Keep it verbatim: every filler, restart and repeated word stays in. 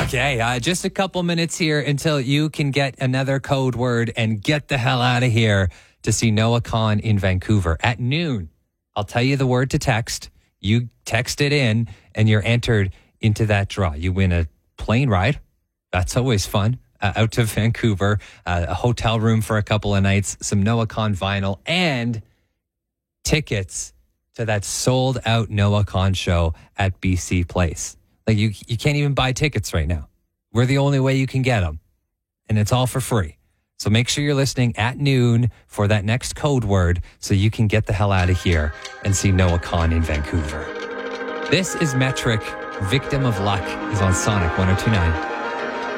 Okay, uh, just a couple minutes here until you can get another code word and get the hell out of here to see Noah Kahan in Vancouver at noon. I'll tell you the word to text. You text it in and you're entered into that draw. You win a plane ride. That's always fun. Uh, out to Vancouver, uh, a hotel room for a couple of nights, some Noah Kahan vinyl, and tickets to that sold out Noah Kahan show at B C Place. Like you, you can't even buy tickets right now. We're the only way you can get them, and it's all for free. So make sure you're listening at noon for that next code word so you can get the hell out of here and see Noah Kahan in Vancouver. This is Metric. Victim of Luck is on Sonic one oh two point nine.